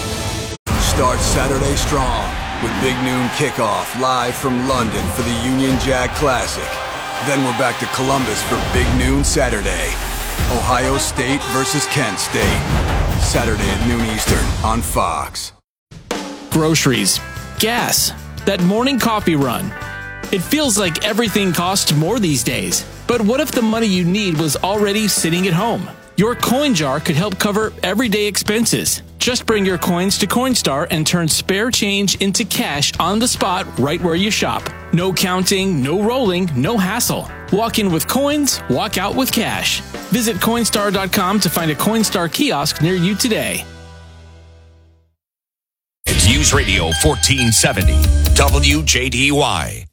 Start Saturday strong with Big Noon Kickoff live from London for the Union Jack Classic. Then we're back to Columbus for Big Noon Saturday. Ohio State versus Kent State. Saturday at noon Eastern on Fox. Groceries, gas, that morning coffee run. It feels like everything costs more these days. But what if the money you need was already sitting at home? Your coin jar could help cover everyday expenses. Just bring your coins to Coinstar and turn spare change into cash on the spot right where you shop. No counting, no rolling, no hassle. Walk in with coins, walk out with cash. Visit Coinstar dot com to find a Coinstar kiosk near you today. It's News Radio fourteen seventy, W J D Y.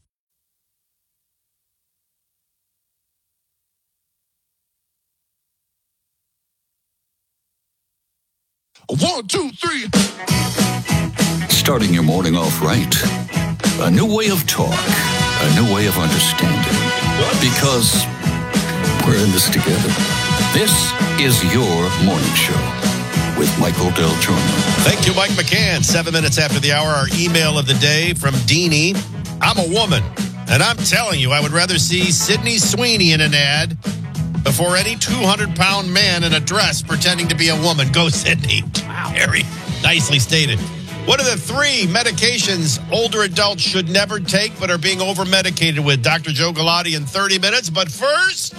One, two, three. Starting your morning off right. A new way of talk. A new way of understanding. Because we're in this together. This is your morning show with Michael Del Giorno. Thank you, Mike McCann. Seven minutes after the hour, our email of the day from Deanie. I'm a woman, and I'm telling you, I would rather see Sydney Sweeney in an ad before any two hundred pound man in a dress pretending to be a woman. Go, Sydney. Wow. Very nicely stated. What are the three medications older adults should never take but are being over-medicated with? Doctor Joe Galati in thirty minutes. But first,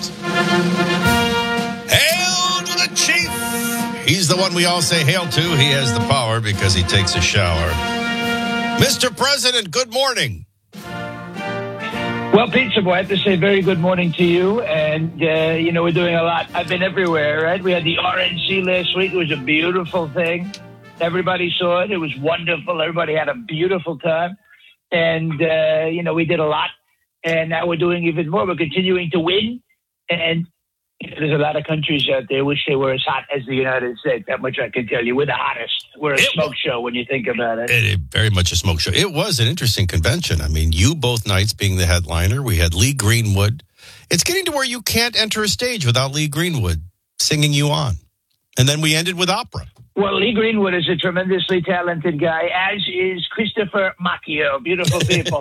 hail to the chief. He's the one we all say hail to. He has the power because he takes a shower. Mister President, good morning. Well, Pizza Boy, I have to say very good morning to you. And, uh, you know, we're doing a lot. I've been everywhere, right? We had the R N C last week. It was a beautiful thing. Everybody saw it. It was wonderful. Everybody had a beautiful time. And, uh, you know, we did a lot. And now we're doing even more. We're continuing to win. And you know, there's a lot of countries out there wish they were as hot as the United States. That much I can tell you. We're the hottest. We're a it smoke was, show when you think about it. it. Very much a smoke show. It was an interesting convention. I mean, you both nights being the headliner. We had Lee Greenwood. It's getting to where you can't enter a stage without Lee Greenwood singing you on. And then we ended with opera. Well, Lee Greenwood is a tremendously talented guy, as is Christopher Macchio. Beautiful people.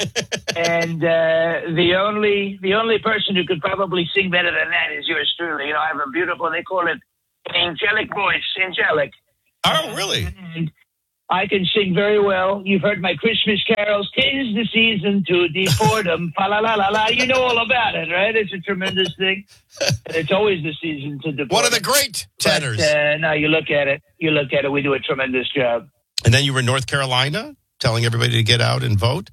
and uh, the only the only person who could probably sing better than that is yours truly. You know, I have a beautiful, they call it angelic voice, angelic. Oh, really? And I can sing very well. You've heard my Christmas carols. 'Tis the season to deport 'em. Fa la la la la. You know all about it, right? It's a tremendous thing. And it's always the season to deport. One of the great tenors. But, uh, no, you look at it. You look at it. We do a tremendous job. And then you were in North Carolina, telling everybody to get out and vote.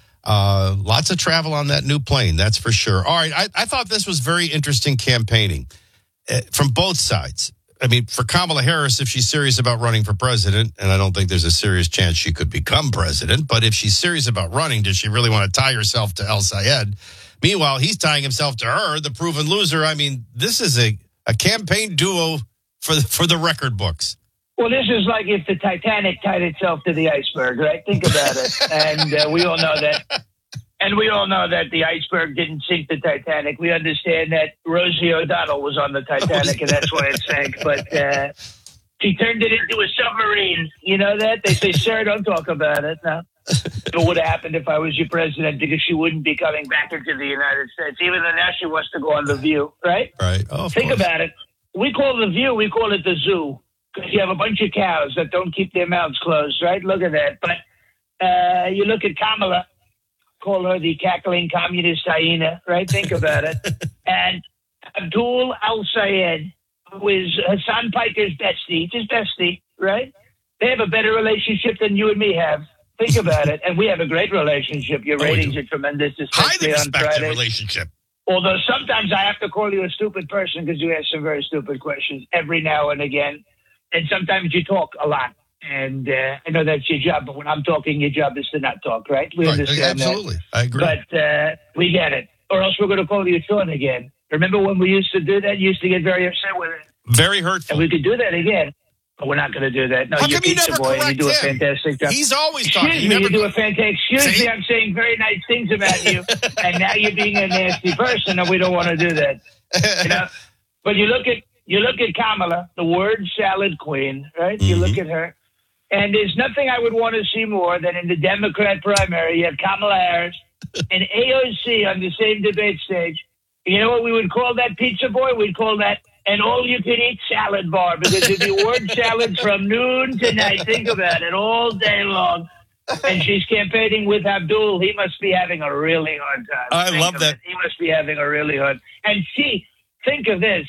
Uh, lots of travel on that new plane, that's for sure. All right, I, I thought this was very interesting campaigning uh, from both sides. I mean, for Kamala Harris, if she's serious about running for president, and I don't think there's a serious chance she could become president, but if she's serious about running, does she really want to tie herself to El Sayed? Meanwhile, he's tying himself to her, the proven loser. I mean, this is a, a campaign duo for the, for the record books. Well, this is like if the Titanic tied itself to the iceberg, right? Think about it. And uh, we all know that. And we all know that the iceberg didn't sink the Titanic. We understand that Rosie O'Donnell was on the Titanic, and that's why it sank. But uh, she turned it into a submarine. You know that? They say, sir, don't talk about it. No. It would have happened if I was your president, because she wouldn't be coming back into the United States, even though now she wants to go on The View, right? Right. Oh, Think course. about it. We call The View, we call it the zoo, because you have a bunch of cows that don't keep their mouths closed, right? Look at that. But uh, you look at Kamala, call her the cackling communist hyena, right? Think about it. And Abdul Al-Sayed, who is Hassan Piker's bestie, it's his bestie, right? They have a better relationship than you and me have. Think about it. And we have a great relationship. Your Oh, we ratings do. are tremendous, Highly especially on respected Friday. relationship. Although sometimes I have to call you a stupid person because you ask some very stupid questions every now and again. And sometimes you talk a lot. And uh, I know that's your job, but when I'm talking, your job is to not talk, right? We Right, understand absolutely. that. I agree. But uh, we get it. Or else we're going to call you Sean again. Remember when we used to do that? You used to get very upset with it. Very hurtful. And we could do that again. But we're not going to do that. No, How you're come you pizza never boy and you correct do a him? fantastic job. He's always Excuse talking. You me, never you do go- a fantastic. Excuse See? me, I'm saying very nice things about you, and now you're being a nasty person, and we don't want to do that. You know? But you look at you look at Kamala, the word salad queen, right? You look at her, and there's nothing I would want to see more than in the Democrat primary, you have Kamala Harris and A O C on the same debate stage. You know what we would call that, pizza boy? We'd call that an all-you-can-eat salad bar, because it'd be word salads from noon to night. Think about it, all day long. And she's campaigning with Abdul. He must be having a really hard time. I Think love of that. it. He must be having a really hard. And she, think of this.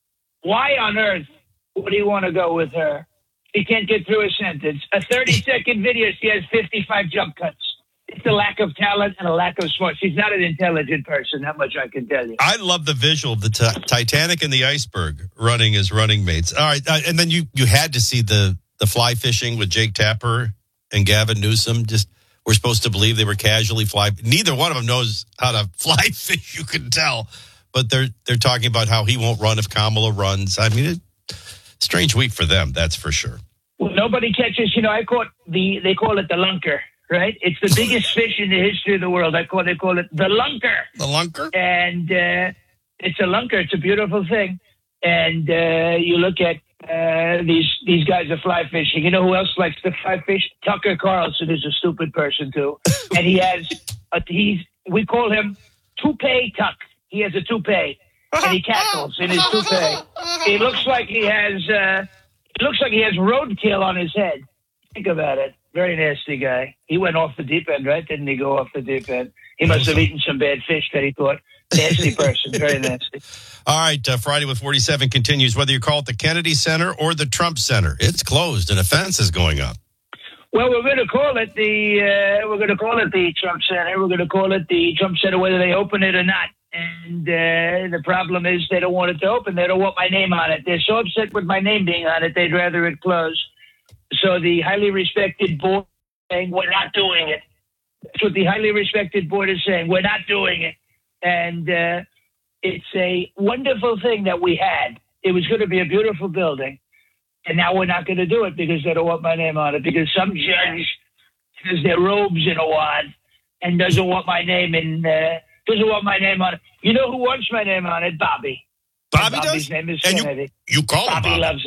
Why on earth would he want to go with her? He can't get through a sentence. A thirty-second video, she has fifty-five jump cuts. It's a lack of talent and a lack of smart. She's not an intelligent person, that much I can tell you. I love the visual of the t- Titanic and the iceberg running as running mates. All right, uh, and then you you had to see the the fly fishing with Jake Tapper and Gavin Newsom. Just we're supposed to believe they were casually fly. Neither one of them knows how to fly fish. You can tell, but they're they're talking about how he won't run if Kamala runs. I mean, it, strange week for them, that's for sure. Well, nobody catches. You know, I caught the. They call it the lunker. Right? It's the biggest fish in the history of the world. I call they call it the lunker. The lunker? And uh, it's a lunker. It's a beautiful thing. And uh, you look at uh, these these guys are fly fishing. You know who else likes to fly fish? Tucker Carlson is a stupid person too. And he has a, he's we call him Toupee Tuck. He has a toupee and he cackles in his toupee. He looks like he has uh, it looks like he has roadkill on his head. Think about it. Very nasty guy. He went off the deep end, right? Didn't he go off the deep end? He must have eaten some bad fish that he thought. Nasty person. Very nasty. All right, uh, Friday with forty-seven continues. Whether you call it the Kennedy Center or the Trump Center, it's closed and a fence is going up. Well, we're going to call it the uh, we're going to call it the Trump Center. We're going to call it the Trump Center, whether they open it or not. And uh, the problem is they don't want it to open. They don't want my name on it. They're so upset with my name being on it, they'd rather it close. So the highly respected board is saying, we're not doing it. That's what the highly respected board is saying. We're not doing it. And uh, it's a wonderful thing that we had. It was going to be a beautiful building. And now we're not going to do it because they don't want my name on it. Because some judge has their robes in a wad and doesn't want my name in, uh, doesn't want my name on it. You know who wants my name on it? Bobby. Bobby Bobby's does? name is And Kennedy. You, you call him Bobby Bobby. loves it.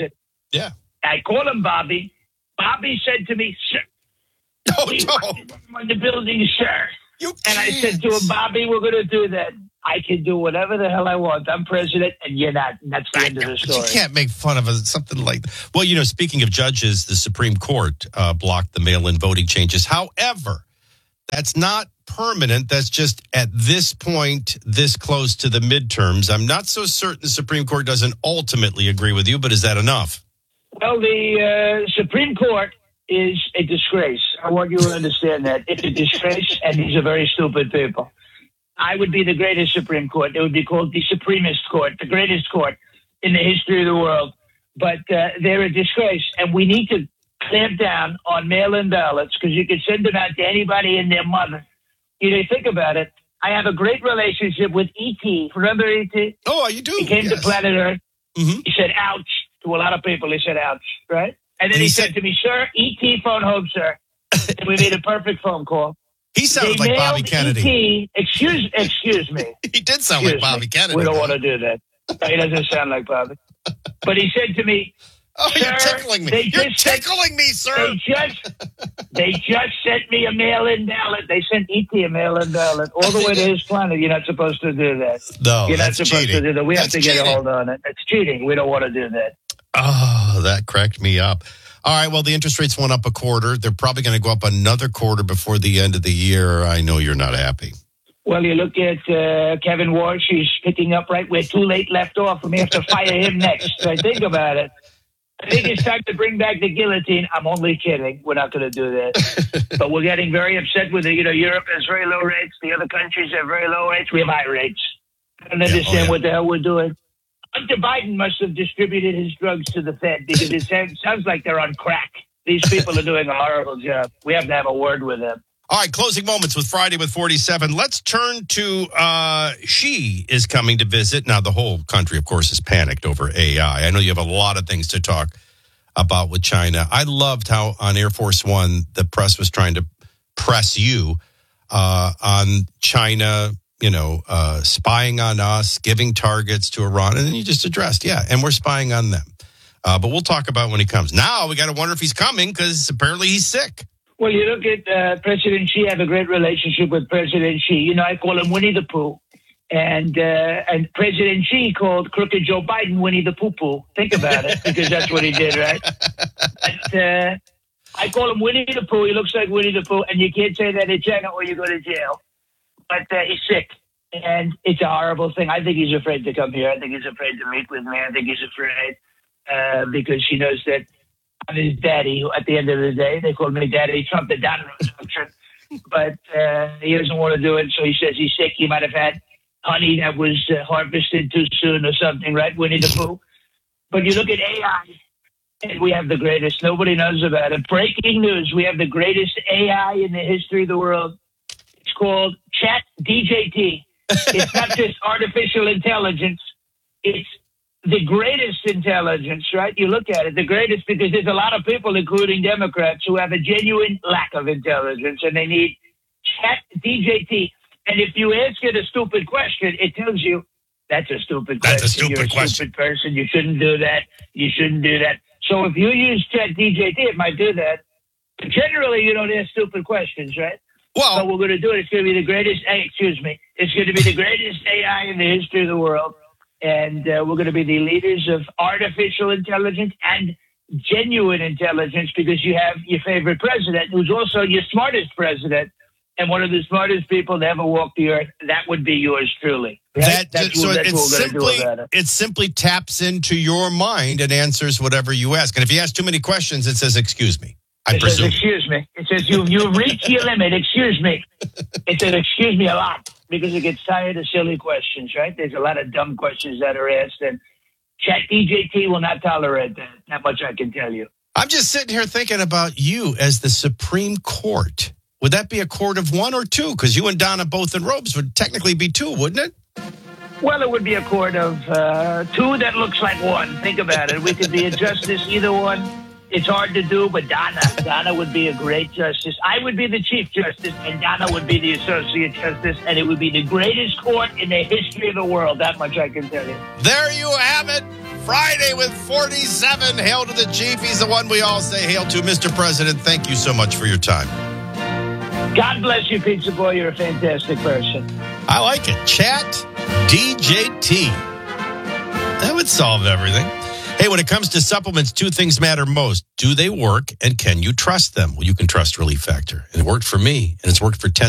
Yeah. I call him Bobby. Bobby said to me, sir. Oh, we no. wanted him in the building, sir. You and I said to him, Bobby, we're going to do that. I can do whatever the hell I want. I'm president, and you're not. And that's the end of the story. You can't make fun of a, something like that. Well, you know, speaking of judges, the Supreme Court uh, blocked the mail-in voting changes. However, that's not permanent. That's just at this point, this close to the midterms. I'm not so certain the Supreme Court doesn't ultimately agree with you, but is that enough? Well, the uh, Supreme Court is a disgrace. I want you to understand that. It's a disgrace, and these are very stupid people. I would be the greatest Supreme Court. It would be called the Supremist Court, the greatest court in the history of the world. But uh, they're a disgrace, and we need to clamp down on mail-in ballots because you can send them out to anybody and their mother. You know, think about it. I have a great relationship with E T. Remember E T? Oh, you do? He came yes. to planet Earth. Mm-hmm. He said, ouch. To a lot of people, he said, ouch, right? And then and he, he said, said to me, sir, E T phone home, sir. And we made a perfect phone call. He sounded They like Bobby mailed Kennedy. E T Excuse, excuse me. He did sound Excuse like Bobby me. Kennedy. We don't though. want to do that. No, he doesn't sound like Bobby. But he said to me, Oh, sir, you're tickling me. They You're just sent- tickling me, sir. They just, they just sent me a mail-in ballot. They sent E T a mail-in ballot all the way to his planet. You're not supposed to do that. No, You're not that's supposed cheating. to do that. We That's have to get cheating. a hold on it. It's cheating. We don't want to do that. Oh, that cracked me up. All right, well, the interest rates went up a quarter. They're probably going to go up another quarter before the end of the year. I know you're not happy. Well, you look at uh, Kevin Walsh. He's picking up right where Too Late left off, and we have to fire him next. So think about it. I think it's time to bring back the guillotine. I'm only kidding. We're not going to do that. But we're getting very upset with it. You know, Europe has very low rates. The other countries have very low rates. We have high rates. I don't understand Yeah, oh, yeah. what the hell we're doing. Hunter Biden must have distributed his drugs to the Fed because it sounds, sounds like they're on crack. These people are doing a horrible job. We have to have a word with them. All right, closing moments with Friday with forty-seven. Let's turn to uh, Xi is coming to visit. Now, the whole country, of course, is panicked over A I. I know you have a lot of things to talk about with China. I loved how on Air Force One, the press was trying to press you uh, on China, you know, uh, spying on us, giving targets to Iran. And then you just addressed, yeah, and we're spying on them. Uh, but we'll talk about when he comes. Now we got to wonder if he's coming because apparently he's sick. Well, you look at uh, President Xi. I have a great relationship with President Xi. You know, I call him Winnie the Pooh. And uh, and President Xi called crooked Joe Biden Winnie the Poo-Poo. Think about it, because that's what he did, right? But, uh, I call him Winnie the Pooh. He looks like Winnie the Pooh, and you can't say that in China or you go to jail. But uh, he's sick, and it's a horrible thing. I think he's afraid to come here. I think he's afraid to meet with me. I think he's afraid uh, because he knows that I'm his daddy. At the end of the day, they call me Daddy Trump, the Don Trump. But uh, he doesn't want to do it, so he says he's sick. He might have had honey that was uh, harvested too soon or something, right? Winnie the Pooh. But you look at A I, and we have the greatest. Nobody knows about it. Breaking news, we have the greatest A I in the history of the world. It's called Chat D J T. It's not just artificial intelligence. It's the greatest intelligence, right? You look at it, the greatest, because there's a lot of people, including Democrats, who have a genuine lack of intelligence, and they need Chat D J T. And if you ask it a stupid question, it tells you that's a stupid question. That's a stupid You're a question. stupid person. You shouldn't do that. You shouldn't do that. So if you use Chat D J T, it might do that. But generally, you don't ask stupid questions, right? Well, so we're going to do it. It's going to be the greatest. Hey, excuse me. It's going to be the greatest A I in the history of the world, and uh, we're going to be the leaders of artificial intelligence and genuine intelligence, because you have your favorite president, who's also your smartest president, and one of the smartest people to ever walk the earth. That would be yours truly. Right? That, that's so what, that's it what we're going to simply do about it. it simply taps into your mind and answers whatever you ask. And if you ask too many questions, it says, "Excuse me." I It presume. says, excuse me. It says, you, you've reached your limit. Excuse me. It says, excuse me a lot, because it gets tired of silly questions, right? There's a lot of dumb questions that are asked, and Chat D J T will not tolerate that. That much I can tell you. I'm just sitting here thinking about you as the Supreme Court. Would that be a court of one or two? Because you and Donna both in robes would technically be two, wouldn't it? Well, it would be a court of uh, two that looks like one. Think about it. We could be a justice, either one. It's hard to do, but Donna, Donna would be a great justice. I would be the Chief Justice, and Donna would be the Associate Justice, and it would be the greatest court in the history of the world. That much I can tell you. There you have it. Friday with forty-seven. Hail to the chief. He's the one we all say hail to. Mister President, thank you so much for your time. God bless you, Pizza Boy. You're a fantastic person. I like it. Chat D J T. That would solve everything. Hey, when it comes to supplements, two things matter most. Do they work, and can you trust them? Well, you can trust Relief Factor. And it worked for me, and it's worked for ten